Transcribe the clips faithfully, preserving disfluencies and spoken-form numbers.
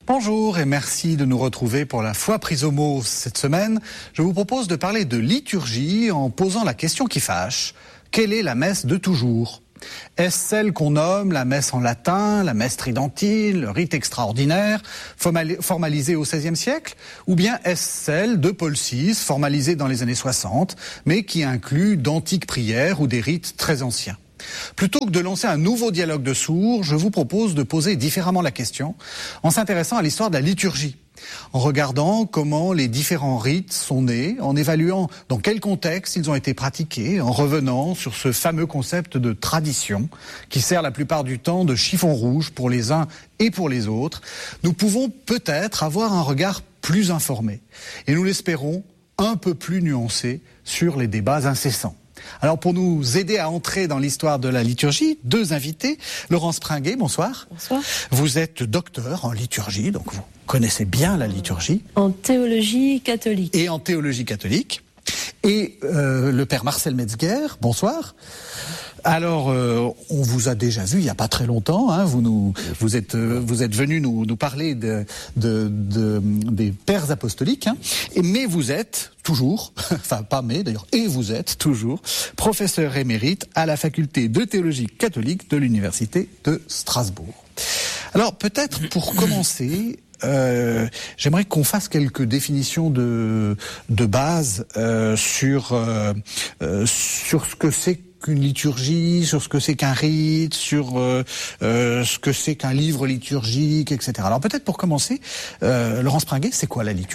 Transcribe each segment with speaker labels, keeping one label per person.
Speaker 1: Bonjour et merci de nous retrouver pour la foi prise au mot. Cette semaine, je vous propose de parler de liturgie en posant la question qui fâche. Quelle est la messe de toujours ? Est-ce celle qu'on nomme la messe en latin, la messe tridentine, le rite extraordinaire, formalisé au seizième siècle ? Ou bien est-ce celle de Paul six, formalisée dans les années soixante, mais qui inclut d'antiques prières ou des rites très anciens ? Plutôt que de lancer un nouveau dialogue de sourds, je vous propose de poser différemment la question en s'intéressant à l'histoire de la liturgie, en regardant comment les différents rites sont nés, en évaluant dans quel contexte ils ont été pratiqués, en revenant sur ce fameux concept de tradition qui sert la plupart du temps de chiffon rouge pour les uns et pour les autres. Nous pouvons peut-être avoir un regard plus informé et nous l'espérons un peu plus nuancé sur les débats incessants. Alors pour nous aider à entrer dans l'histoire de la liturgie, deux invités. Laurence Pringuet, bonsoir.
Speaker 2: Bonsoir.
Speaker 1: Vous êtes docteur en liturgie, donc vous connaissez bien la liturgie.
Speaker 2: En théologie catholique.
Speaker 1: Et en théologie catholique. Et euh, le père Marcel Metzger, bonsoir. Alors, euh, on vous a déjà vu il n'y a pas très longtemps. Hein, vous nous, vous êtes, euh, vous êtes venu nous, nous parler de, de, de, des pères apostoliques. Hein, et, mais vous êtes toujours, enfin pas mais d'ailleurs, et vous êtes toujours professeur émérite à la faculté de théologie catholique de l'université de Strasbourg. Alors peut-être pour commencer. Euh, j'aimerais qu'on fasse quelques définitions de, de base euh, sur, euh, euh, sur ce que c'est qu'une liturgie, sur ce que c'est qu'un rite, sur euh, euh, ce que c'est qu'un livre liturgique, et cetera. Alors peut-être pour commencer, euh, Laurence Pringuet, c'est quoi la liturgie ?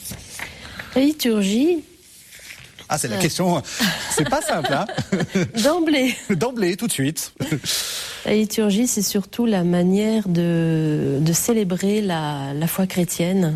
Speaker 2: La liturgie...
Speaker 1: Ah, c'est la euh... question, c'est pas simple, hein ?
Speaker 2: D'emblée.
Speaker 1: D'emblée, tout de suite.
Speaker 2: La liturgie, c'est surtout la manière de, de célébrer la, la foi chrétienne.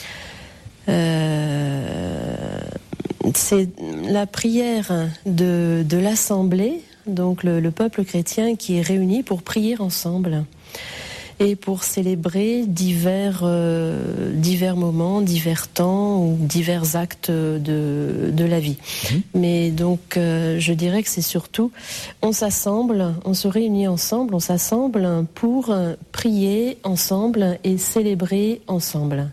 Speaker 2: Euh, c'est la prière de, de l'assemblée, donc le, le peuple chrétien qui est réuni pour prier ensemble et pour célébrer divers, euh, divers moments, divers temps ou divers actes de, de la vie. Mmh. Mais donc, euh, je dirais que c'est surtout, on s'assemble, on se réunit ensemble, on s'assemble pour prier ensemble et célébrer ensemble.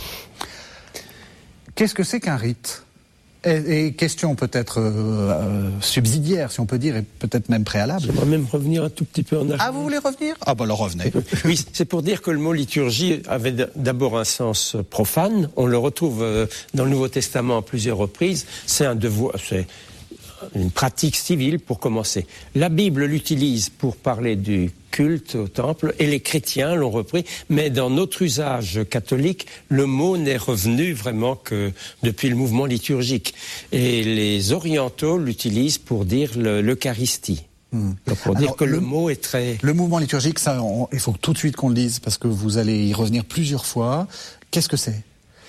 Speaker 1: Qu'est-ce que c'est qu'un rite ? Et, et question peut-être euh, subsidiaire, si on peut dire, et peut-être même préalable.
Speaker 3: J'aimerais même revenir un tout petit peu en arrière.
Speaker 1: Ah, vous voulez revenir ? Ah, bah alors revenez.
Speaker 3: Oui, c'est pour dire que le mot liturgie avait d'abord un sens profane. On le retrouve dans le Nouveau Testament à plusieurs reprises. C'est un devoir, c'est une pratique civile pour commencer. La Bible l'utilise pour parler du culte au temple et les chrétiens l'ont repris, mais dans notre usage catholique, le mot n'est revenu vraiment que depuis le mouvement liturgique. Et les orientaux l'utilisent pour dire le, l'Eucharistie. Hmm. Donc pour Alors, dire que le, le mot est très...
Speaker 1: Le mouvement liturgique, ça, on, il faut tout de suite qu'on le dise parce que vous allez y revenir plusieurs fois. Qu'est-ce que c'est ?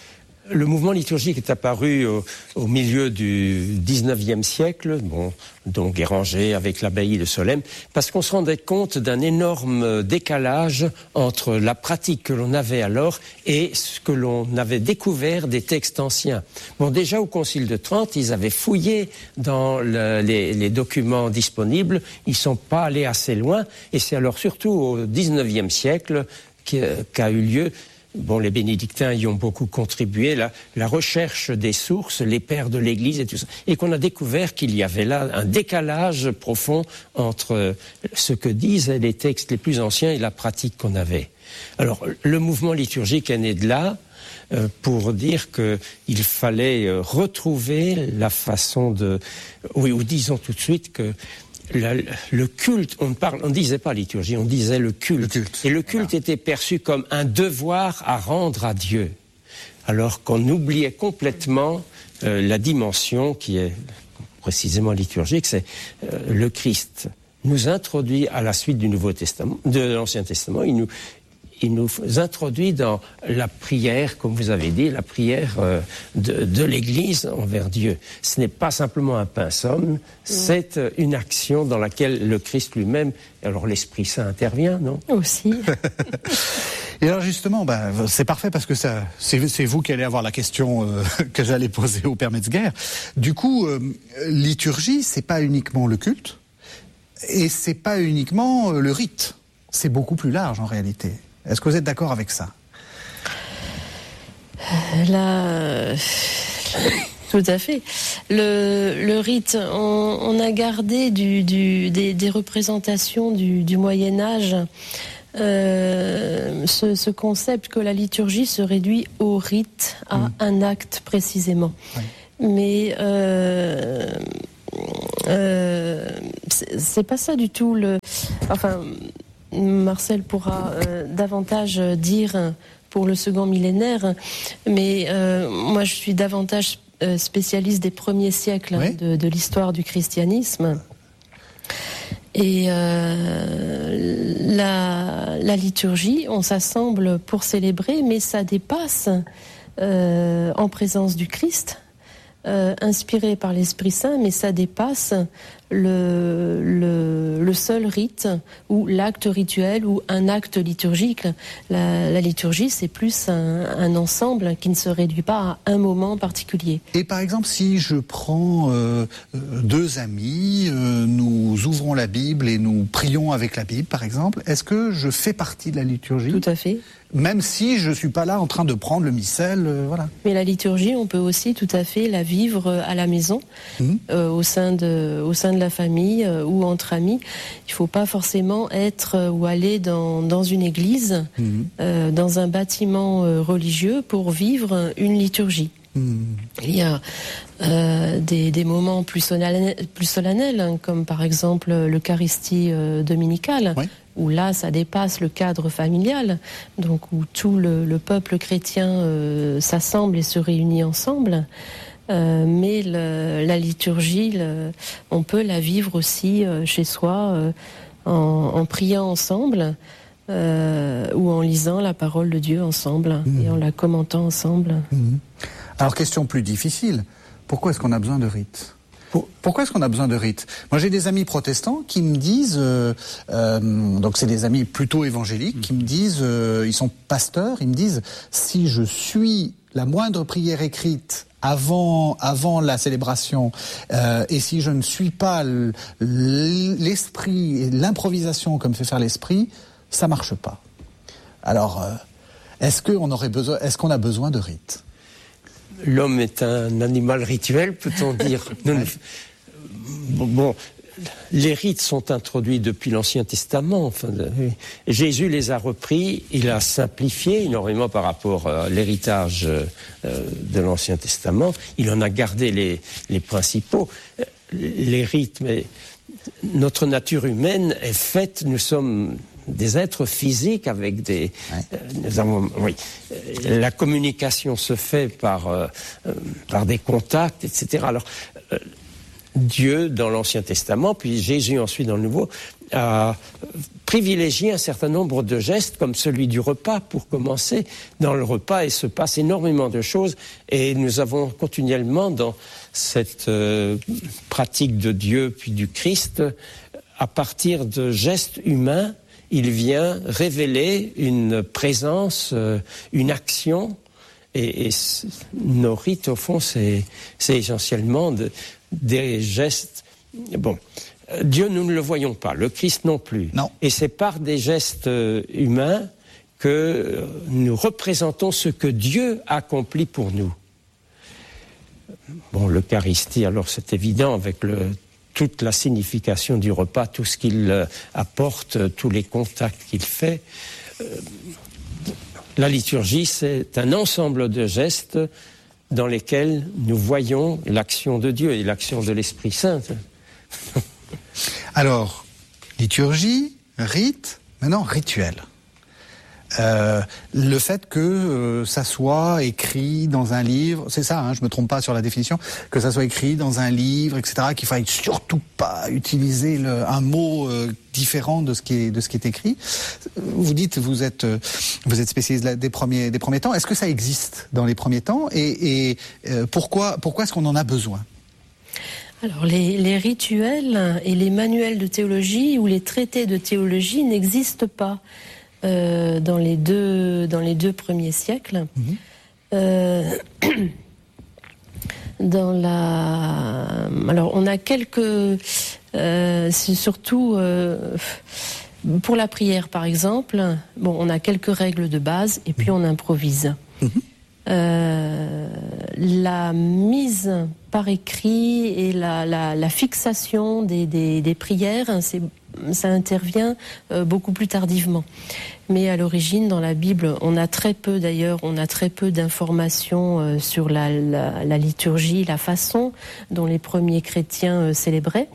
Speaker 3: Le mouvement liturgique est apparu au, au milieu du dix-neuvième siècle, bon, donc Guéranger avec l'abbaye de Solesmes, parce qu'on se rendait compte d'un énorme décalage entre la pratique que l'on avait alors et ce que l'on avait découvert des textes anciens. Bon, déjà au Concile de Trente, ils avaient fouillé dans le, les, les documents disponibles, ils ne sont pas allés assez loin, et c'est alors surtout au dix-neuvième siècle qu'a eu lieu. Bon, les bénédictins y ont beaucoup contribué, la, la recherche des sources, les pères de l'Église et tout ça, et qu'on a découvert qu'il y avait là un décalage profond entre ce que disent les textes les plus anciens et la pratique qu'on avait. Alors, le mouvement liturgique est né de là, euh, pour dire qu'il fallait euh, retrouver la façon de... Oui, ou disons tout de suite que La, le culte, on ne parle, on ne disait pas liturgie, on disait le culte. Le culte. Et le culte voilà. était perçu comme un devoir à rendre à Dieu, alors qu'on oubliait complètement euh, la dimension qui est précisément liturgique, c'est euh, le Christ nous introduit à la suite du Nouveau Testament, de l'Ancien Testament, il nous il nous introduit dans la prière, comme vous avez dit, la prière euh, de, de l'Église envers Dieu. Ce n'est pas simplement un pinceau, mmh. c'est une action dans laquelle le Christ lui-même, alors l'Esprit Saint intervient, non ?
Speaker 2: Aussi.
Speaker 1: Et alors justement, bah, c'est parfait parce que ça, c'est, c'est vous qui allez avoir la question euh, que j'allais poser au Père Metzger. Du coup, euh, liturgie, c'est pas uniquement le culte et c'est pas uniquement euh, le rite. C'est beaucoup plus large en réalité. Est-ce que vous êtes d'accord avec ça ?
Speaker 2: La... Tout à fait. Le, le rite, on, on a gardé du, du, des, des représentations du, du Moyen-Âge. Euh, ce, ce concept que la liturgie se réduit au rite, à mmh. un acte précisément. Oui. Mais euh, euh, c'est, c'est pas ça du tout. Le, enfin, Marcel pourra euh, davantage dire pour le second millénaire, mais euh, moi je suis davantage spécialiste des premiers siècles oui. de, de l'histoire du christianisme. Et euh, la, la liturgie, on s'assemble pour célébrer, mais ça dépasse euh, en présence du Christ, euh, inspiré par l'Esprit Saint, mais ça dépasse le, le, le seul rite ou l'acte rituel ou un acte liturgique. La, la liturgie, c'est plus un, un ensemble qui ne se réduit pas à un moment particulier.
Speaker 1: Et par exemple, si je prends euh, deux amis, euh, nous ouvrons la Bible et nous prions avec la Bible, par exemple, est-ce que je fais partie de la liturgie ?
Speaker 2: Tout à fait.
Speaker 1: Même si je ne suis pas là en train de prendre le missel, euh, voilà.
Speaker 2: Mais la liturgie, on peut aussi tout à fait la vivre à la maison, mmh. euh, au sein de, au sein de la famille euh, ou entre amis. Il ne faut pas forcément être euh, ou aller dans, dans une église, mmh. euh, dans un bâtiment euh, religieux pour vivre une liturgie. Mmh. Il y a euh, des, des moments plus solennels, plus solennels hein, comme par exemple l'Eucharistie euh, dominicale, oui. où là ça dépasse le cadre familial, donc où tout le, le peuple chrétien euh, s'assemble et se réunit ensemble. Euh, mais le, la liturgie, le, on peut la vivre aussi euh, chez soi euh, en, en priant ensemble euh, ou en lisant la parole de Dieu ensemble mmh. et en la commentant ensemble.
Speaker 1: Mmh. Alors, question plus difficile, pourquoi est-ce qu'on a besoin de rites ? Pourquoi est-ce qu'on a besoin de rites ? Moi, j'ai des amis protestants qui me disent, euh, euh, donc c'est des amis plutôt évangéliques, qui me disent, euh, ils sont pasteurs, ils me disent, si je suis la moindre prière écrite avant, avant la célébration, euh, et si je ne suis pas l'esprit et l'improvisation comme fait faire l'esprit, ça marche pas. Alors, euh, est-ce qu'on aurait besoin, est-ce qu'on a besoin de rites ?
Speaker 3: L'homme est un animal rituel, peut-on dire. Nous, bon, les rites sont introduits depuis l'Ancien Testament. Enfin, Jésus les a repris, il a simplifié énormément par rapport à l'héritage de l'Ancien Testament. Il en a gardé les, les principaux. Les rites, mais notre nature humaine est faite, nous sommes des êtres physiques avec des... Ouais. Euh, nous avons, oui, la communication se fait par, euh, par des contacts, et cetera. Alors, euh, Dieu, dans l'Ancien Testament, puis Jésus ensuite dans le Nouveau, a privilégié un certain nombre de gestes, comme celui du repas, pour commencer. Dans le repas, il se passe énormément de choses, et nous avons continuellement dans cette euh, pratique de Dieu, puis du Christ, à partir de gestes humains, il vient révéler une présence, euh, une action, et, et nos rites, au fond, c'est, c'est essentiellement de, des gestes. Bon, Dieu, nous ne le voyons pas, le Christ non plus.
Speaker 1: Non.
Speaker 3: Et c'est par des gestes humains que nous représentons ce que Dieu accomplit pour nous. Bon, l'Eucharistie, alors c'est évident avec le... toute la signification du repas, tout ce qu'il euh, apporte, tous les contacts qu'il fait. Euh, la liturgie, c'est un ensemble de gestes dans lesquels nous voyons l'action de Dieu et l'action de l'Esprit Saint.
Speaker 1: Alors, liturgie, rite, maintenant rituel. Euh, le fait que euh, ça soit écrit dans un livre, c'est ça, hein, je me trompe pas sur la définition, que ça soit écrit dans un livre, et cetera, qu'il faille surtout pas utiliser le, un mot euh, différent de ce qui est de ce qui est écrit. Vous dites, vous êtes euh, vous êtes spécialiste des premiers des premiers temps. Est-ce que ça existe dans les premiers temps et, et euh, pourquoi pourquoi est-ce qu'on en a besoin ?
Speaker 2: Alors les, les rituels et les manuels de théologie ou les traités de théologie n'existent pas. Euh, dans les deux dans les deux premiers siècles, mmh. euh, dans la alors on a quelques euh, c'est surtout euh, pour la prière par exemple, bon on a quelques règles de base et puis on improvise. Mmh. Euh, la mise par écrit et la, la, la fixation des, des, des prières, c'est, ça intervient euh, beaucoup plus tardivement. Mais à l'origine, dans la Bible, on a très peu, d'ailleurs, on a très peu d'informations euh, sur la, la, la liturgie, la façon dont les premiers chrétiens euh, célébraient.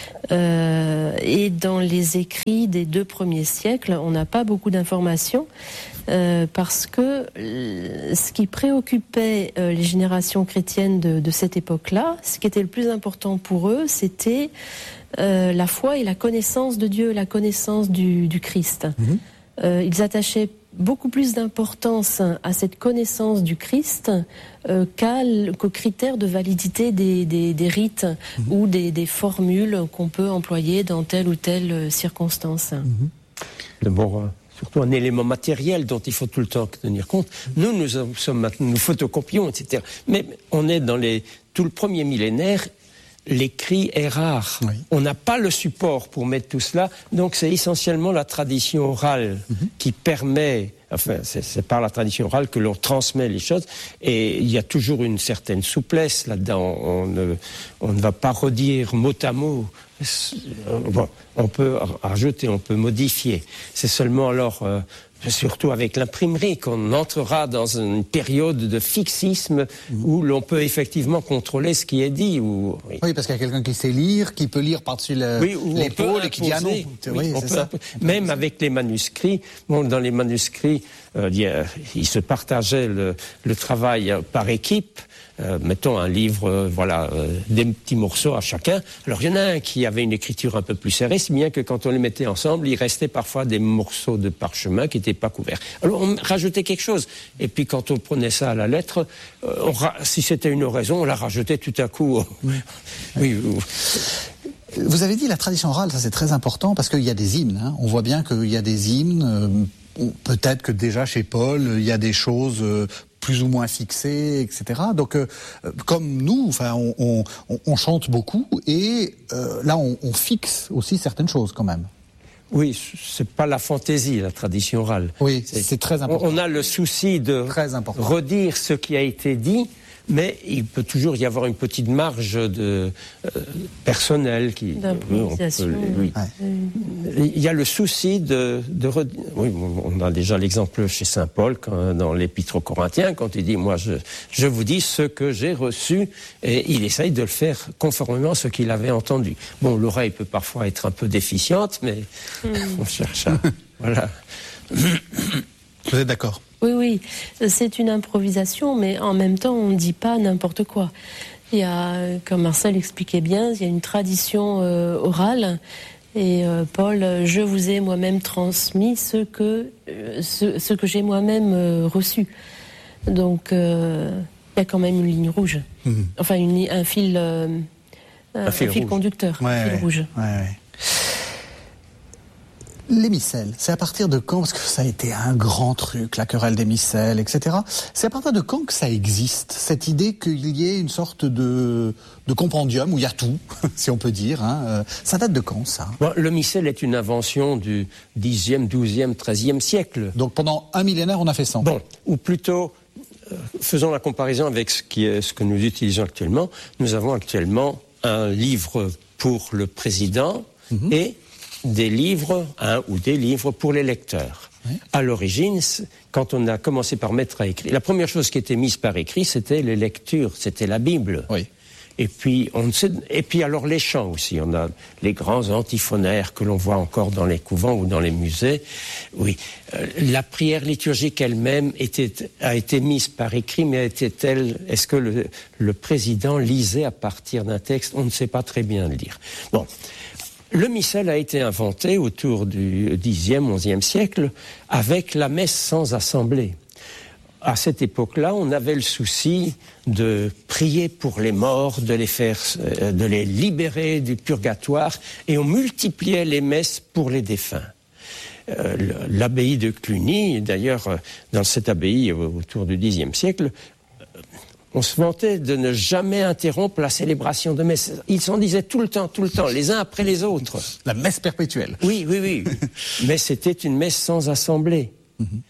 Speaker 2: Euh, et dans les écrits des deux premiers siècles, on n'a pas beaucoup d'informations. Euh, parce que euh, ce qui préoccupait euh, les générations chrétiennes de, de cette époque-là, ce qui était le plus important pour eux, c'était euh, la foi et la connaissance de Dieu, la connaissance du, du Christ. Mmh. Euh, ils attachaient beaucoup plus d'importance à cette connaissance du Christ euh, qu'à, qu'aux critères de validité des, des, des rites mmh. ou des, des formules qu'on peut employer dans telle ou telle circonstance. Mmh.
Speaker 3: D'abord, surtout un élément matériel dont il faut tout le temps tenir compte. Nous, nous sommes maintenant, nous photocopions, et cetera. Mais on est dans les, tout le premier millénaire, l'écrit est rare. Oui. On n'a pas le support pour mettre tout cela, donc c'est essentiellement la tradition orale mm-hmm. qui permet, enfin, c'est, c'est par la tradition orale que l'on transmet les choses, et il y a toujours une certaine souplesse là-dedans. On ne, on ne va pas redire mot à mot. Bon, on peut rajouter, on peut modifier. C'est seulement alors, euh, surtout avec l'imprimerie, qu'on entrera dans une période de fixisme mmh. où l'on peut effectivement contrôler ce qui est dit. Ou,
Speaker 1: oui. oui, parce qu'il y a quelqu'un qui sait lire, qui peut lire par-dessus le,
Speaker 3: oui,
Speaker 1: l'épaule et qui dit ah non.
Speaker 3: Oui,
Speaker 1: oui,
Speaker 3: on
Speaker 1: c'est
Speaker 3: peut
Speaker 1: ça.
Speaker 3: Même avec les manuscrits, bon, dans les manuscrits, euh, il, y a, il se partageait le, le travail par équipe. Euh, mettons un livre, euh, voilà, euh, des petits morceaux à chacun. Alors il y en a un qui avait une écriture un peu plus serrée, si bien que quand on les mettait ensemble, il restait parfois des morceaux de parchemin qui n'étaient pas couverts. Alors on rajoutait quelque chose. Et puis quand on prenait ça à la lettre, euh, on ra- si c'était une oraison, on la rajoutait tout à coup.
Speaker 1: Oui.
Speaker 3: oui.
Speaker 1: Vous avez dit la tradition orale, ça c'est très important parce qu'il y a des hymnes. Hein. On voit bien qu'il y a des hymnes. Euh, peut-être que déjà chez Paul, il y a des choses euh, plus ou moins fixées, et cetera. Donc, euh, comme nous, enfin, on, on, on chante beaucoup et euh, là, on, on fixe aussi certaines choses quand même.
Speaker 3: Oui, c'est pas la fantaisie, la tradition orale.
Speaker 1: Oui, c'est, c'est très important.
Speaker 3: On a le souci de redire ce qui a été dit, mais il peut toujours y avoir une petite marge de euh, personnelle qui.
Speaker 2: D'improvisation.
Speaker 3: Euh, oui. Ouais. Il y a le souci de, de redire. Oui, on a déjà l'exemple chez saint Paul quand, dans l'Épître aux Corinthiens, quand il dit moi je je vous dis ce que j'ai reçu, et il essaye de le faire conformément à ce qu'il avait entendu. Bon, l'oreille peut parfois être un peu déficiente, mais mm. on cherche à voilà.
Speaker 1: Vous êtes d'accord?
Speaker 2: Oui, oui, c'est une improvisation, mais en même temps, on ne dit pas n'importe quoi. Il y a, comme Marcel expliquait bien, il y a une tradition euh, orale. Et euh, Paul, je vous ai moi-même transmis ce que, euh, ce, ce que j'ai moi-même euh, reçu. Donc, euh, il y a quand même une ligne rouge. Mmh. Enfin, une, un fil, euh, un, un fil, un fil conducteur,
Speaker 1: ouais,
Speaker 2: un fil
Speaker 1: ouais,
Speaker 2: rouge.
Speaker 1: Ouais, ouais. Les missels, c'est à partir de quand, parce que ça a été un grand truc, la querelle des missels, et cetera. C'est à partir de quand que ça existe, cette idée qu'il y ait une sorte de, de compendium où il y a tout, si on peut dire. Hein. Ça date de quand, ça?
Speaker 3: Bon, le missel est une invention du dixième, douzième, treizième siècle.
Speaker 1: Donc pendant un millénaire, on a fait ça.
Speaker 3: Bon, ou plutôt, euh, faisons la comparaison avec ce, qui est, ce que nous utilisons actuellement. Nous avons actuellement un livre pour le président mmh. et des livres, un ou des livres pour les lecteurs. Oui. À l'origine, quand on a commencé par mettre à écrit, la première chose qui était mise par écrit, c'était les lectures, c'était la Bible.
Speaker 1: Oui.
Speaker 3: Et puis, on ne sait, et puis alors les chants aussi. On a les grands antiphonaires que l'on voit encore dans les couvents ou dans les musées. Oui, euh, la prière liturgique elle-même était, a été mise par écrit, mais était-elle, est-ce que le, le président lisait à partir d'un texte? On ne sait pas très bien le dire. Bon. Le missel a été inventé autour du dixième, onzième siècle avec la messe sans assemblée. À cette époque-là, on avait le souci de prier pour les morts, de les faire, de les libérer du purgatoire, et on multipliait les messes pour les défunts. Euh, l'abbaye de Cluny, d'ailleurs, dans cette abbaye autour du dixième siècle, on se vantait de ne jamais interrompre la célébration de messe. Ils s'en disaient tout le temps, tout le temps, les uns après les autres.
Speaker 1: La messe perpétuelle.
Speaker 3: Oui, oui, oui. Mais c'était une messe sans assemblée. Mm-hmm.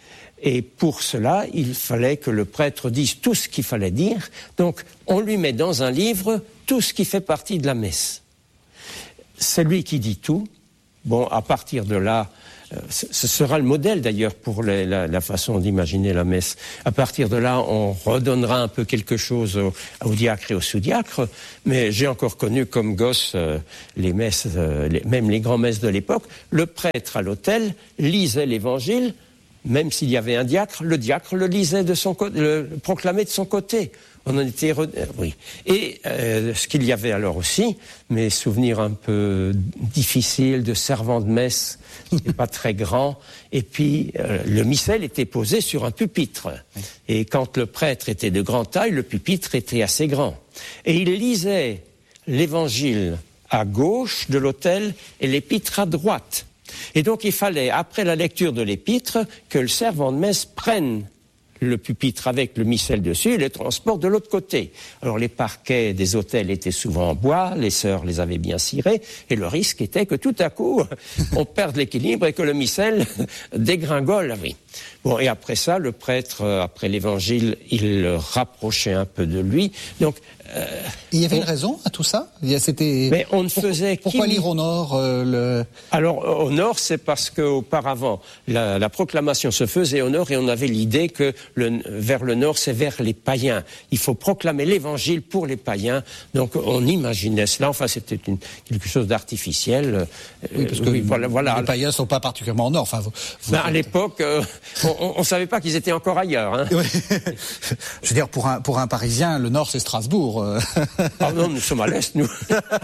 Speaker 3: Et pour cela, il fallait que le prêtre dise tout ce qu'il fallait dire. Donc, on lui met dans un livre tout ce qui fait partie de la messe. C'est lui qui dit tout. Bon, à partir de là, euh, ce sera le modèle d'ailleurs pour les, la, la façon d'imaginer la messe. À partir de là, on redonnera un peu quelque chose au, au diacre et au sous-diacre. Mais j'ai encore connu comme gosse euh, les messes, euh, les, même les grands-messes de l'époque. Le prêtre à l'autel lisait l'évangile. Même s'il y avait un diacre, le diacre le lisait de son côté, le proclamait de son côté. On en était, re... oui. Et euh, ce qu'il y avait alors aussi, mes souvenirs un peu difficiles de servant de messe, c'était pas très grand. Et puis euh, le missel était posé sur un pupitre. Et quand le prêtre était de grande taille, le pupitre était assez grand. Et il lisait l'évangile à gauche de l'autel et l'épître à droite. Et donc il fallait, après la lecture de l'épître, que le servant de messe prenne le pupitre avec le missel dessus et le transporte de l'autre côté. Alors les parquets des autels étaient souvent en bois, les sœurs les avaient bien cirés, et le risque était que tout à coup, on perde l'équilibre et que le missel dégringole. Oui. Bon, et après ça, le prêtre, après l'évangile, il le rapprochait un peu de lui. Donc,
Speaker 1: Euh, il y avait on... une raison à tout ça. C'était.
Speaker 3: Mais on ne faisait.
Speaker 1: Pourquoi lire au nord euh, le...
Speaker 3: Alors au nord, c'est parce qu'auparavant la, la proclamation se faisait au nord et on avait l'idée que le, vers le nord, c'est vers les païens. Il faut proclamer l'Évangile pour les païens. Donc on imaginait cela. Enfin, c'était une, quelque chose d'artificiel.
Speaker 1: Oui, parce que oui, voilà, voilà. Les païens sont pas particulièrement au nord. Enfin, vous, vous...
Speaker 3: Ben, à l'époque, euh, on, on savait pas qu'ils étaient encore ailleurs. Hein.
Speaker 1: Oui. Je veux dire, pour un pour un Parisien, le nord c'est Strasbourg.
Speaker 3: Ah non, nous sommes à l'est, nous.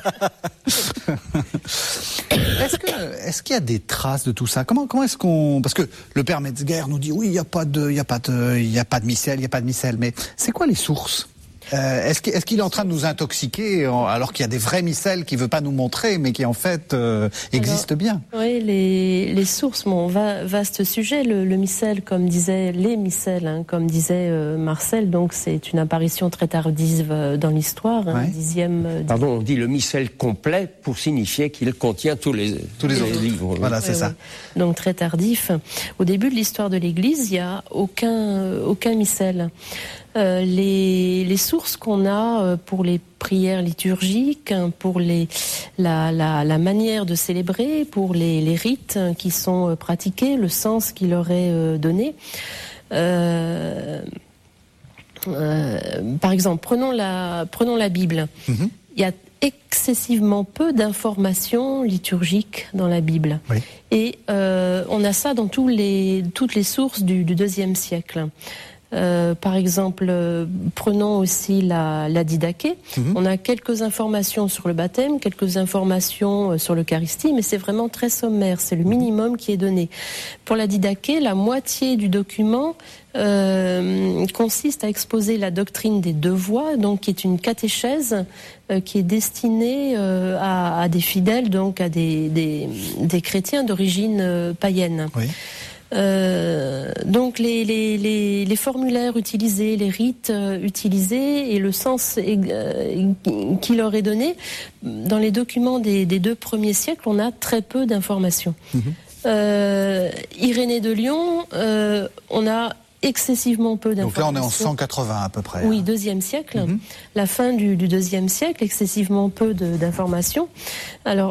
Speaker 1: Est-ce que, est-ce qu'il y a des traces de tout ça? Comment, comment est-ce qu'on, parce que le père Metzger nous dit oui, il n'y a pas de, il y a pas de, il y a pas de missel, il y a pas de missel, mais c'est quoi les sources? Euh, est-ce qu'il, est-ce qu'il est en train de nous intoxiquer alors qu'il y a des vrais missels qu'il veut pas nous montrer, mais qui en fait euh, existent bien?
Speaker 2: Oui, les, les sources, bon, va, vaste sujet. Le, le missel, comme disait les missels, hein, comme disait euh, Marcel, donc c'est une apparition très tardive dans l'histoire, hein,
Speaker 1: ouais.
Speaker 2: dixième. Euh,
Speaker 3: Pardon, on dit le missel complet pour signifier qu'il contient tous les
Speaker 1: tous les, les autres
Speaker 3: livres.
Speaker 1: Voilà, c'est
Speaker 2: oui,
Speaker 1: ça.
Speaker 2: Oui. Donc très tardif. Au début de l'histoire de l'Église, il y a aucun aucun missel. Euh, les, les sources qu'on a euh, pour les prières liturgiques, hein, pour les, la, la, la manière de célébrer, pour les, les rites hein, qui sont euh, pratiqués, le sens qui leur est euh, donné. Euh, euh, par exemple, prenons la, prenons la Bible. Mm-hmm. Il y a excessivement peu d'informations liturgiques dans la Bible.
Speaker 1: Oui.
Speaker 2: Et euh, on a ça dans tous les, toutes les sources du, du deuxième siècle. Euh, par exemple, euh, prenons aussi la, la Didaché. Mmh. On a quelques informations sur le baptême, quelques informations euh, sur l'Eucharistie, mais c'est vraiment très sommaire, c'est le minimum qui est donné. Pour la Didaché, la moitié du document euh, consiste à exposer la doctrine des deux voies, donc qui est une catéchèse euh, qui est destinée euh, à, à des fidèles, donc à des, des, des chrétiens d'origine euh, païenne.
Speaker 1: Oui.
Speaker 2: Euh, donc les, les, les, les formulaires utilisés, les rites euh, utilisés et le sens euh, qui leur est donné, dans les documents des, des deux premiers siècles, on a très peu d'informations. Mmh. Euh, Irénée de Lyon, euh, on a excessivement peu d'informations.
Speaker 1: Donc là, on est en cent quatre-vingts à peu près.
Speaker 2: Oui,
Speaker 1: hein.
Speaker 2: deuxième siècle.
Speaker 1: Mm-hmm.
Speaker 2: La fin du, du deuxième siècle, excessivement peu de, d'informations. Alors,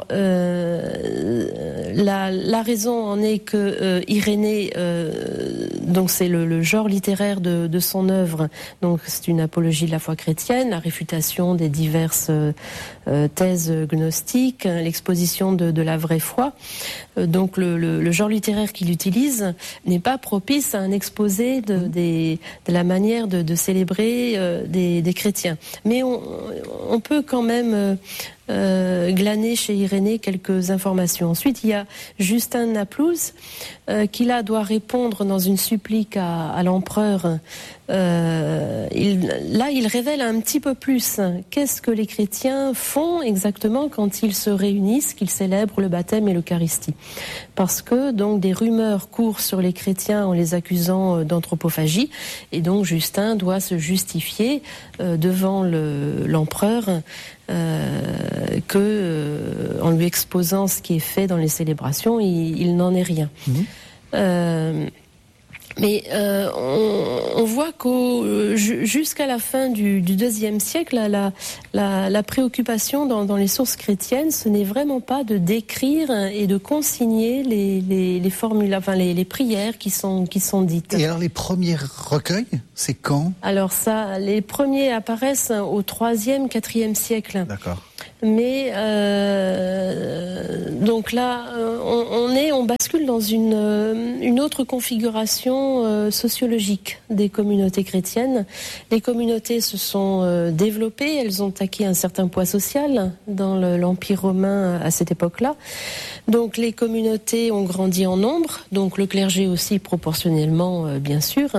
Speaker 2: euh, la, la raison en est que euh, Irénée, euh, donc c'est le, le genre littéraire de, de son œuvre. Donc, c'est une apologie de la foi chrétienne, la réfutation des diverses euh, thèses gnostiques, l'exposition de, de la vraie foi. Euh, donc, le, le, le genre littéraire qu'il utilise n'est pas propice à un exposé De, des, de la manière de, de célébrer euh, des, des chrétiens. Mais on, on peut quand même euh, euh, glaner chez Irénée quelques informations. Ensuite, il y a Justin Naplouse euh, qui là doit répondre dans une supplique à, à l'empereur. Euh, il, là, il révèle un petit peu plus qu'est-ce que les chrétiens font exactement quand ils se réunissent, qu'ils célèbrent le baptême et l'Eucharistie. Parce que donc des rumeurs courent sur les chrétiens en les accusant d'anthropophagie, et donc Justin doit se justifier euh, devant le, l'empereur euh, que, euh, en lui exposant ce qui est fait dans les célébrations, il, il n'en est rien. Mmh. Euh, Mais euh, on, on voit qu'au jusqu'à la fin du, du deuxième siècle, la, la, la préoccupation dans, dans les sources chrétiennes, ce n'est vraiment pas de décrire et de consigner les, les, les formules, enfin les, les prières qui sont qui sont dites.
Speaker 1: Et alors les premiers recueils, c'est quand ?
Speaker 2: Alors ça, les premiers apparaissent au troisième, quatrième siècle.
Speaker 1: D'accord.
Speaker 2: Mais euh, donc là, on, on est, on bascule dans une une autre configuration euh, sociologique des communautés chrétiennes. Les communautés se sont euh, développées, elles ont acquis un certain poids social dans le, l'Empire romain à cette époque-là. Donc les communautés ont grandi en nombre, donc le clergé aussi proportionnellement, euh, bien sûr.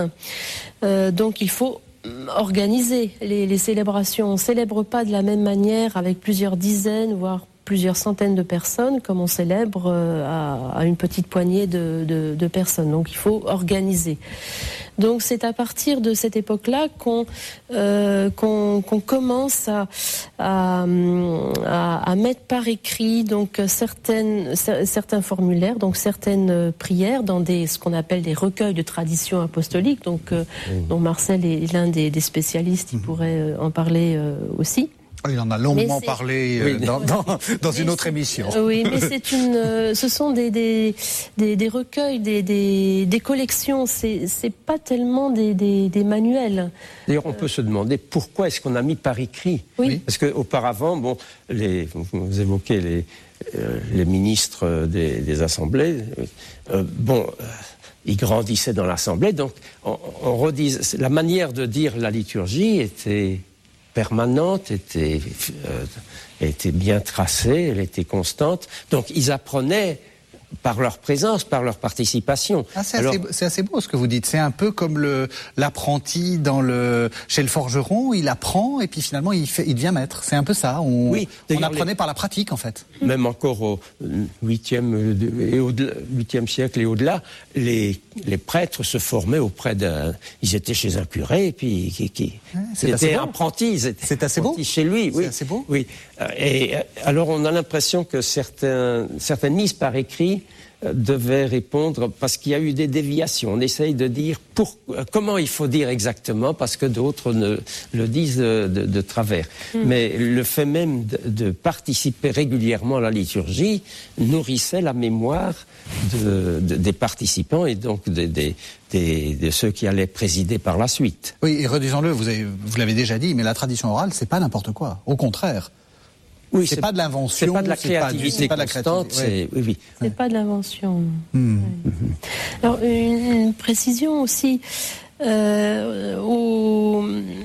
Speaker 2: Euh, donc il faut organiser les, les célébrations. On ne célèbre pas de la même manière avec plusieurs dizaines, voire plusieurs centaines de personnes, comme on célèbre à, à une petite poignée de, de, de personnes. Donc il faut organiser. Donc c'est à partir de cette époque-là qu'on euh, qu'on, qu'on commence à, à, à, à mettre par écrit donc certaines certains formulaires, donc certaines prières dans des ce qu'on appelle des recueils de tradition apostolique. Donc euh, mmh. dont Marcel est l'un des, des spécialistes, il mmh. pourrait en parler euh, aussi.
Speaker 1: Il en a longuement parlé euh, oui. dans, dans, dans une autre émission.
Speaker 2: Oui, mais c'est une, euh, ce sont des, des, des, des recueils, des, des, des collections. C'est, c'est pas tellement des, des, des manuels.
Speaker 3: D'ailleurs, on peut se demander pourquoi est-ce qu'on a mis par écrit.
Speaker 2: Oui.
Speaker 3: Parce qu'auparavant, bon, les, vous évoquez les, euh, les ministres des, des assemblées. Euh, bon. Euh, Ils grandissaient dans l'assemblée, donc on, on redise, la manière de dire la liturgie était permanente, était, euh, était bien tracée, elle était constante. Donc ils apprenaient par leur présence, par leur participation.
Speaker 1: Ah, c'est, Alors, assez, c'est assez beau ce que vous dites. C'est un peu comme le, l'apprenti dans le, chez le forgeron, il apprend et puis finalement il, fait, il devient maître. C'est un peu ça. On,
Speaker 3: oui,
Speaker 1: on apprenait les... par la pratique en fait.
Speaker 3: Même encore au huitième et au-delà, huitième siècle et au-delà, les, les prêtres se formaient auprès d'un... Ils étaient chez un curé et puis qui, qui
Speaker 1: ouais,
Speaker 3: c'est étaient apprentis. Ils étaient
Speaker 1: c'est assez beau.
Speaker 3: Chez lui, oui.
Speaker 1: C'est assez beau.
Speaker 3: Oui. Et alors on a l'impression que certains, certaines mises par écrit devait répondre, parce qu'il y a eu des déviations. On essaye de dire pour, comment il faut dire exactement, parce que d'autres ne, le disent de, de, de travers. Mm. Mais le fait même de, de participer régulièrement à la liturgie nourrissait la mémoire de, de, des participants et donc de, de, de, de ceux qui allaient présider par la suite.
Speaker 1: Oui, et redisons-le, vous, avez, vous l'avez déjà dit, mais la tradition orale, c'est pas n'importe quoi. Au contraire.
Speaker 3: Oui,
Speaker 1: c'est, c'est pas de l'invention,
Speaker 3: c'est pas de la créativité
Speaker 1: c'est pas de la
Speaker 3: constante,
Speaker 1: créativité.
Speaker 3: C'est, oui, oui.
Speaker 2: c'est ouais. pas de l'invention.
Speaker 1: Mmh.
Speaker 2: Ouais. Alors une, une précision aussi, euh, au,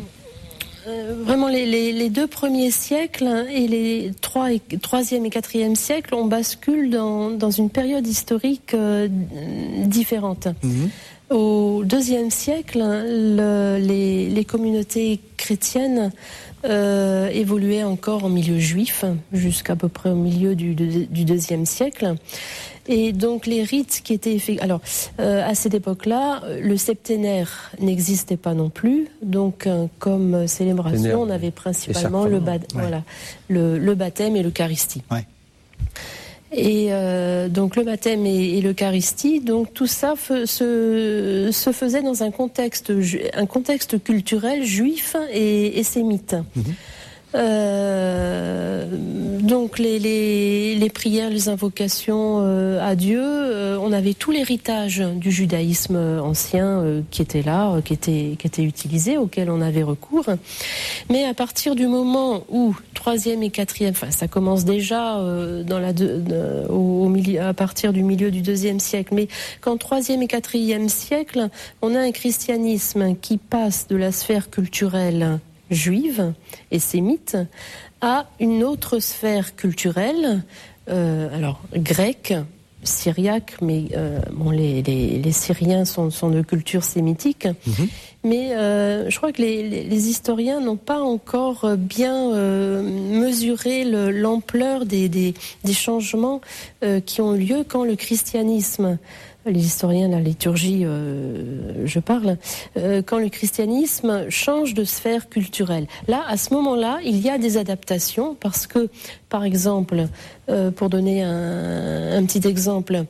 Speaker 2: euh, vraiment les, les, les deux premiers siècles et les trois et, troisième et quatrième siècle, on bascule dans, dans une période historique euh, différente. Mmh. Au deuxième siècle, le, les, les communautés chrétiennes Euh, évoluait encore en milieu juif jusqu'à peu près au milieu du, du, du deuxième siècle. Et donc les rites qui étaient effectués... Alors, euh, à cette époque-là, le septénaire n'existait pas non plus. Donc, euh, comme célébration, on avait principalement le, ba- ouais. voilà, le, le baptême et l'eucharistie.
Speaker 1: Ouais.
Speaker 2: Et euh, donc le baptême et, et l'eucharistie, donc tout ça fe, se, se faisait dans un contexte, un contexte culturel juif et, et sémite. Mmh. Euh, donc les, les, les prières, les invocations euh, à Dieu, euh, on avait tout l'héritage du judaïsme ancien euh, qui était là, euh, qui était qui était utilisé, auquel on avait recours. Mais à partir du moment où troisième et quatrième, enfin ça commence déjà euh, dans la de, de, au, au milieu, à partir du milieu du deuxième siècle, mais qu'en troisième et quatrième siècle, on a un christianisme qui passe de la sphère culturelle juive et sémite à une autre sphère culturelle, euh, alors grecque, syriaque, mais euh, bon, les, les, les Syriens sont, sont de culture sémitique, mmh. mais euh, je crois que les, les, les historiens n'ont pas encore bien euh, mesuré le, l'ampleur des, des, des changements euh, qui ont eu lieu quand le christianisme, les historiens de la liturgie, euh, je parle, euh, quand le christianisme change de sphère culturelle. Là, à ce moment-là, il y a des adaptations parce que, par exemple, euh, pour donner un, un petit exemple,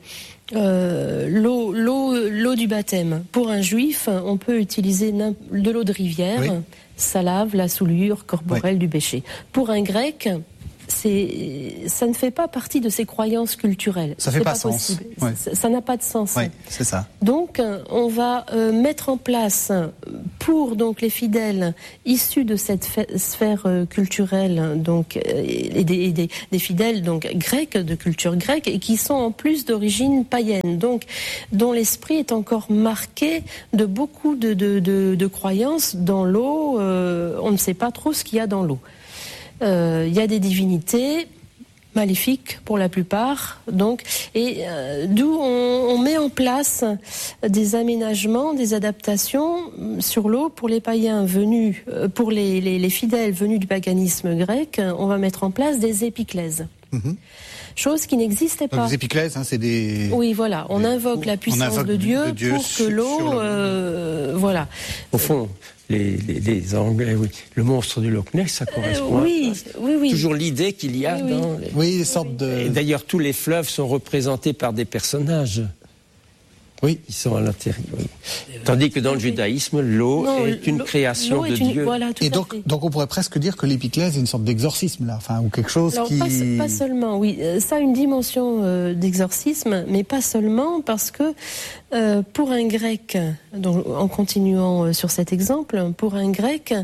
Speaker 2: euh, l'eau, l'eau, l'eau du baptême. Pour un juif, on peut utiliser de l'eau de rivière. Oui. Ça lave la souillure corporelle oui. du péché. Pour un grec, c'est, ça ne fait pas partie de ses croyances culturelles.
Speaker 1: Ça fait
Speaker 2: c'est
Speaker 1: pas,
Speaker 2: pas
Speaker 1: sens.
Speaker 2: Ouais. Ça, ça n'a pas de sens.
Speaker 1: Oui, c'est ça.
Speaker 2: Donc, on va euh, mettre en place pour donc les fidèles issus de cette fa- sphère euh, culturelle, donc euh, et des, et des, des fidèles donc grecs de culture grecque et qui sont en plus d'origine païenne, donc dont l'esprit est encore marqué de beaucoup de, de, de, de croyances dans l'eau. Euh, on ne sait pas trop ce qu'il y a dans l'eau. Il euh, y a des divinités maléfiques pour la plupart, donc, et euh, d'où on, on met en place des aménagements, des adaptations sur l'eau pour les païens venus, pour les, les, les fidèles venus du paganisme grec. On va mettre en place des épiclèses. Mmh. Chose qui n'existait pas.
Speaker 1: Donc, les épiclèses, hein, c'est des...
Speaker 2: Oui, voilà, on des... invoque la puissance invoque de, Dieu de Dieu pour que l'eau... Le... Euh, voilà.
Speaker 3: Au fond, les, les, les Anglais, oui, le monstre du Loch Ness, ça correspond
Speaker 2: euh, oui,
Speaker 3: à...
Speaker 2: oui, oui.
Speaker 3: Toujours l'idée qu'il y a
Speaker 2: oui,
Speaker 3: dans...
Speaker 2: Oui,
Speaker 3: les...
Speaker 1: oui des sortes de...
Speaker 3: Et d'ailleurs, tous les fleuves sont représentés par des personnages. Oui, ils sont à l'intérieur. Oui. Tandis que dans le judaïsme, l'eau non, est une création de
Speaker 2: une...
Speaker 3: Dieu.
Speaker 2: Voilà,
Speaker 1: et donc, donc on pourrait presque dire que l'épiclèse est une sorte d'exorcisme, là, enfin, ou quelque chose
Speaker 2: Alors,
Speaker 1: qui...
Speaker 2: Pas, pas seulement, oui. Ça a une dimension euh, d'exorcisme, mais pas seulement parce que euh, pour un grec, donc, en continuant euh, sur cet exemple, pour un grec,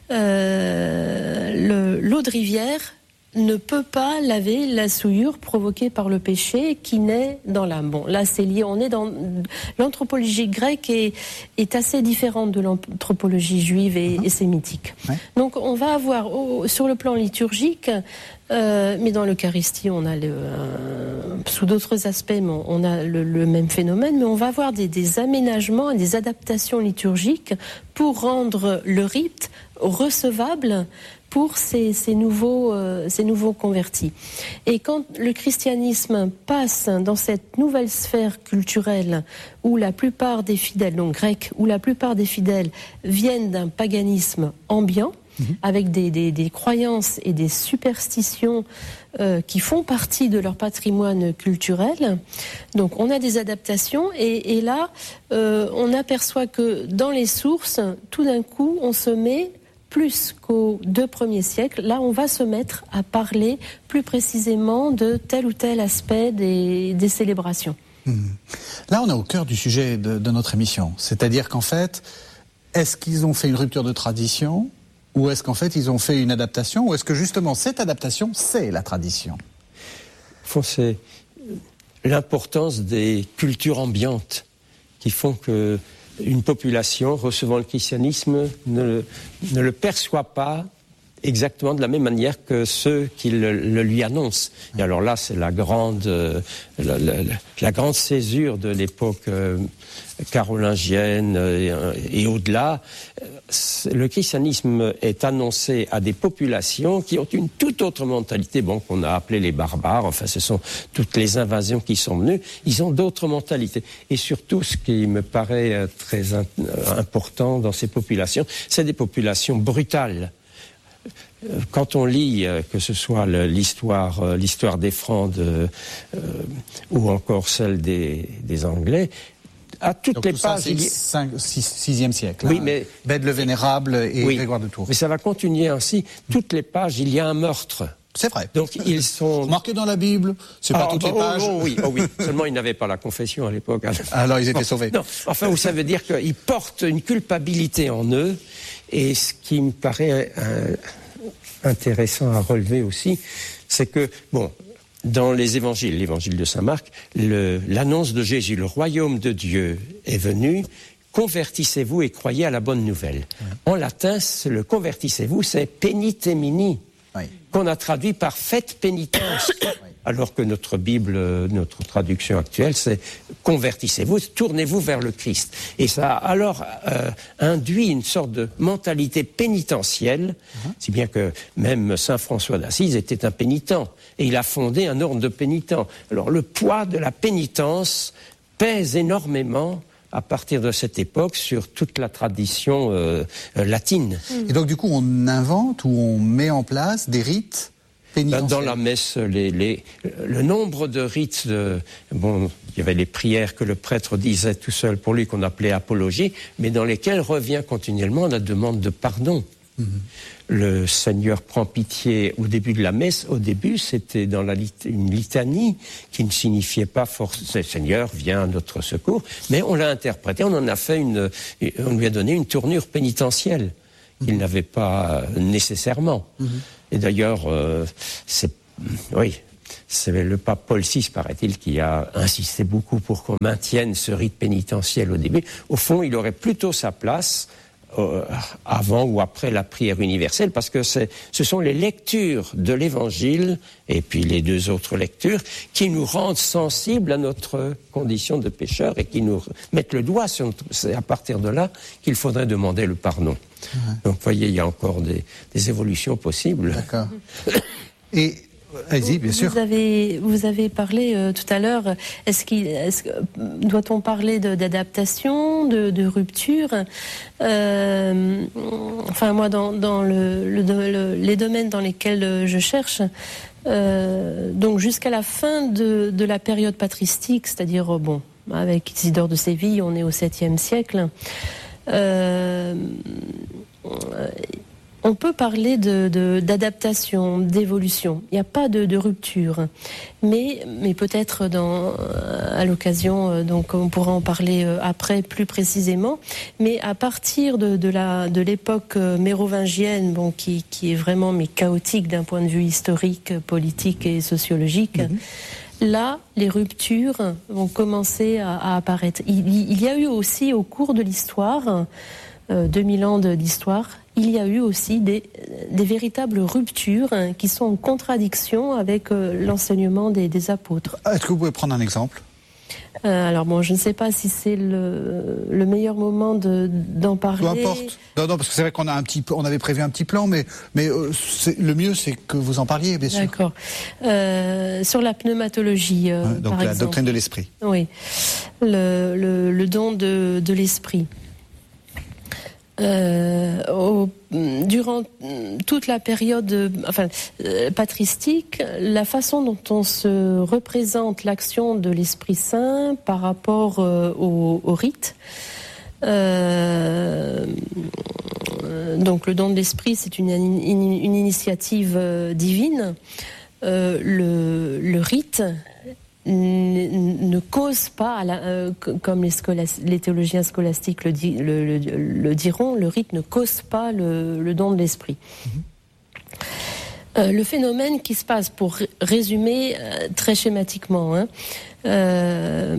Speaker 2: euh, le, l'eau de rivière ne peut pas laver la souillure provoquée par le péché qui naît dans l'âme. Bon, là, c'est lié. On est dans l'anthropologie grecque est, est assez différente de l'anthropologie juive et, mmh. et sémitique. Ouais. Donc, on va avoir oh, sur le plan liturgique, euh, mais dans l'Eucharistie, on a le, euh, sous d'autres aspects, mais on a le, le même phénomène. Mais on va avoir des, des aménagements et des adaptations liturgiques pour rendre le rite recevable pour ces, ces, nouveaux, euh, ces nouveaux convertis. Et quand le christianisme passe dans cette nouvelle sphère culturelle où la plupart des fidèles, donc grecs, où la plupart des fidèles viennent d'un paganisme ambiant, mmh. avec des, des, des croyances et des superstitions euh, qui font partie de leur patrimoine culturel, donc on a des adaptations et, et là, euh, on aperçoit que dans les sources, tout d'un coup, on se met plus qu'aux deux premiers siècles, là on va se mettre à parler plus précisément de tel ou tel aspect des, des célébrations.
Speaker 1: Mmh. Là on est au cœur du sujet de, de notre émission, c'est-à-dire qu'en fait, est-ce qu'ils ont fait une rupture de tradition ou est-ce qu'en fait ils ont fait une adaptation ou est-ce que justement cette adaptation c'est la tradition ?
Speaker 3: Au fond, c'est l'importance des cultures ambiantes qui font que une population recevant le christianisme ne, ne le perçoit pas exactement de la même manière que ceux qui le, le lui annoncent. Et alors là, c'est la grande, euh, la, la, la grande césure de l'époque euh, carolingienne euh, et, et au-delà. Le christianisme est annoncé à des populations qui ont une toute autre mentalité, bon, qu'on a appelé les barbares, enfin ce sont toutes les invasions qui sont venues, ils ont d'autres mentalités. Et surtout, ce qui me paraît très in- important dans ces populations, c'est des populations brutales. Quand on lit, que ce soit l'histoire, l'histoire des Francs de, euh, ou encore celle des, des Anglais, à toutes
Speaker 1: donc
Speaker 3: les
Speaker 1: tout
Speaker 3: pages...
Speaker 1: Ça, c'est le sixième siècle.
Speaker 3: Oui,
Speaker 1: hein,
Speaker 3: mais...
Speaker 1: Bède le Vénérable et oui, Grégoire de Tours.
Speaker 3: Mais ça va continuer ainsi. Toutes les pages, il y a un meurtre.
Speaker 1: C'est vrai.
Speaker 3: Donc ils sont...
Speaker 1: marqués dans la Bible, c'est pas
Speaker 3: Alors,
Speaker 1: toutes
Speaker 3: oh,
Speaker 1: les pages.
Speaker 3: Oh, oh, oui, oh, oui. Seulement, ils n'avaient pas la confession à l'époque.
Speaker 1: Alors ils étaient
Speaker 3: bon,
Speaker 1: sauvés.
Speaker 3: Non, enfin, ça veut dire qu'ils portent une culpabilité en eux. Et ce qui me paraît euh, intéressant à relever aussi, c'est que, bon... Dans les évangiles, l'évangile de saint Marc, le, l'annonce de Jésus, le royaume de Dieu est venu, convertissez-vous et croyez à la bonne nouvelle. Oui. En latin, le convertissez-vous, c'est penitemini, oui. qu'on a traduit par faites pénitence. Oui. Alors que notre Bible, notre traduction actuelle, c'est convertissez-vous, tournez-vous vers le Christ. Et ça a alors euh, induit une sorte de mentalité pénitentielle, uh-huh. si bien que même saint François d'Assise était un pénitent. Et il a fondé un ordre de pénitents. Alors le poids de la pénitence pèse énormément à partir de cette époque sur toute la tradition euh, latine.
Speaker 1: Et donc du coup on invente ou on met en place des rites
Speaker 3: Dans la messe, les, les, le nombre de rites, de, bon, il y avait les prières que le prêtre disait tout seul pour lui, qu'on appelait apologie, mais dans lesquelles revient continuellement la demande de pardon. Mm-hmm. Le Seigneur prend pitié au début de la messe. Au début, c'était dans la lit- une litanie qui ne signifiait pas forcément « Seigneur, viens à notre secours », mais on l'a interprété, on en a fait une, on lui a donné une tournure pénitentielle qu'il mm-hmm. n'avait pas nécessairement. Mm-hmm. Et d'ailleurs, euh, c'est, oui, c'est le pape Paul six, paraît-il, qui a insisté beaucoup pour qu'on maintienne ce rite pénitentiel au début. Au fond, il aurait plutôt sa place euh, avant ou après la prière universelle, parce que c'est, ce sont les lectures de l'Évangile et puis les deux autres lectures qui nous rendent sensibles à notre condition de pécheur et qui nous mettent le doigt sur notre... C'est à partir de là qu'il faudrait demander le pardon. Ouais. Donc, vous voyez, il y a encore des, des évolutions possibles.
Speaker 1: D'accord. Et, allez-y, bien sûr.
Speaker 2: Vous avez, vous avez parlé euh, tout à l'heure, est-ce qu'il, est-ce, doit-on parler de, d'adaptation, de, de rupture euh, Enfin, moi, dans, dans le, le, le, les domaines dans lesquels je cherche, euh, donc jusqu'à la fin de, de la période patristique, c'est-à-dire, bon, avec Isidore de Séville, on est au septième siècle, Euh, on peut parler de, de, d'adaptation, d'évolution. Il n'y a pas de, de rupture, mais, mais peut-être dans, à l'occasion, donc on pourra en parler après plus précisément. Mais à partir de, de, la, de l'époque mérovingienne, bon, qui, qui est vraiment mais chaotique d'un point de vue historique, politique et sociologique. Mm-hmm. Là, les ruptures vont commencer à, à apparaître. Il, il y a eu aussi, au cours de l'histoire, euh, deux mille ans de, d'histoire, il y a eu aussi des, des véritables ruptures hein, qui sont en contradiction avec euh, l'enseignement des, des apôtres.
Speaker 1: Est-ce que vous pouvez prendre un exemple ?
Speaker 2: Euh, alors bon, je ne sais pas si c'est le, le meilleur moment de, d'en parler.
Speaker 1: Peu importe. Non, non, parce que c'est vrai qu'on a un petit, on avait prévu un petit plan, mais, mais euh, c'est, le mieux c'est que vous en parliez, bien sûr.
Speaker 2: D'accord. Euh, sur la pneumatologie, euh,
Speaker 1: ouais, donc
Speaker 2: par
Speaker 1: la
Speaker 2: exemple.
Speaker 1: doctrine de l'esprit.
Speaker 2: Oui, le, le, le don de, de l'esprit. Euh, au, durant toute la période enfin, euh, patristique, la façon dont on se représente l'action de l'Esprit Saint par rapport euh, au, au rite, euh, donc le don de l'Esprit, c'est une, une, une initiative euh, divine. Euh, le, le rite ne cause pas, à la, euh, comme les, scolas, les théologiens scolastiques le, di, le, le, le diront, le rite ne cause pas le, le don de l'esprit. Mmh. Euh, le phénomène qui se passe, pour résumer euh, très schématiquement, hein, euh,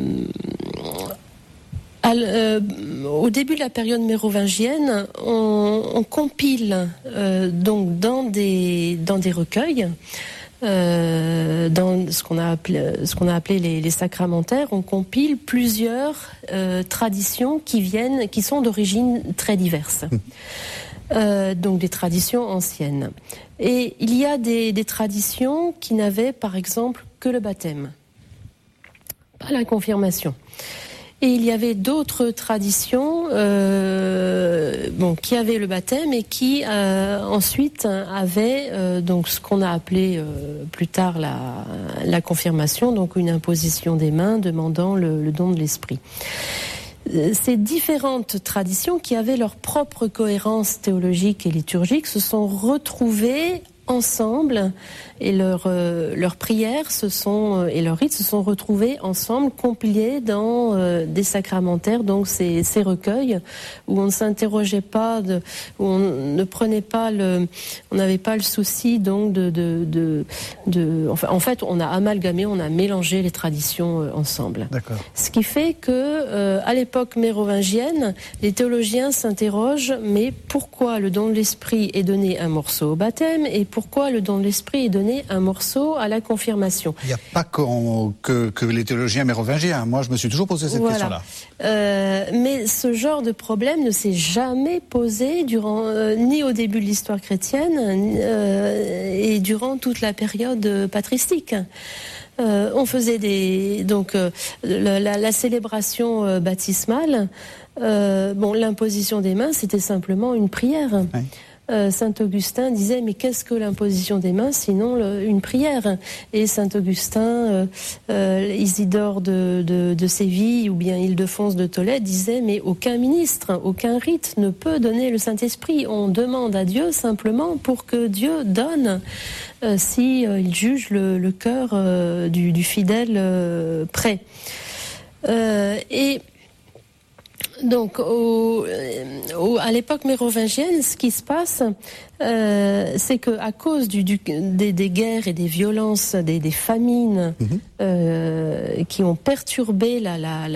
Speaker 2: à, euh, au début de la période mérovingienne, on, on compile euh, donc dans des, dans des recueils. Euh, dans ce qu'on a appelé, ce qu'on a appelé les, les sacramentaires, on compile plusieurs euh, traditions qui viennent, qui sont d'origine très diverses. Euh, donc des traditions anciennes. Et il y a des, des traditions qui n'avaient, par exemple, que le baptême, pas la confirmation. Et il y avait d'autres traditions euh, bon, qui avaient le baptême et qui euh, ensuite avaient euh, donc ce qu'on a appelé euh, plus tard la, la confirmation, donc une imposition des mains demandant le, le don de l'esprit. Ces différentes traditions qui avaient leur propre cohérence théologique et liturgique se sont retrouvées ensemble et leurs euh, leurs prières se sont euh, et leurs rites se sont retrouvés ensemble, compilés dans euh, des sacramentaires, donc ces ces recueils où on ne s'interrogeait pas, de, où on ne prenait pas le, on n'avait pas le souci donc de de de, de enfin, en fait on a amalgamé, on a mélangé les traditions euh, ensemble.
Speaker 1: D'accord.
Speaker 2: Ce qui fait que euh, à l'époque mérovingienne, les théologiens s'interrogent, mais pourquoi le don de l'esprit est donné un morceau au baptême et pourquoi le don de l'esprit est donné un morceau à la confirmation.
Speaker 1: Il n'y a pas que, que les théologiens mérovingiens. Moi, je me suis toujours posé cette
Speaker 2: voilà.
Speaker 1: question-là.
Speaker 2: Euh, mais ce genre de problème ne s'est jamais posé durant, euh, ni au début de l'histoire chrétienne euh, et durant toute la période patristique. Euh, on faisait des donc euh, la, la, la célébration euh, baptismale. Euh, bon, l'imposition des mains, c'était simplement une prière. Oui. euh, saint Augustin disait mais qu'est-ce que l'imposition des mains sinon le, une prière. Et saint Augustin, euh, euh, Isidore de, de, de Séville ou bien Ildefonse de Tolède disait mais aucun ministre, aucun rite ne peut donner le Saint-Esprit. On demande à Dieu simplement pour que Dieu donne euh, si euh, il juge le, le cœur euh, du, du fidèle euh, prêt. Euh, et donc, au, au, à l'époque mérovingienne, ce qui se passe, euh, c'est que à cause du, du, des, des guerres et des violences, des, des famines mmh. euh, qui ont perturbé la, la, la